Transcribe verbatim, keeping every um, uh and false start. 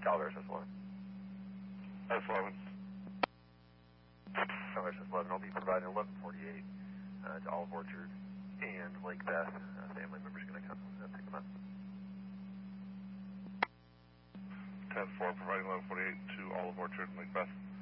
Calaveras S eleven. S eleven. Calaveras S eleven, I'll be providing eleven forty-eight uh, to Olive Orchard and Lake Beth. Uh, family members going to come uh, pick them up. ten four, providing eleven forty-eight to Olive Orchard and Lake Beth.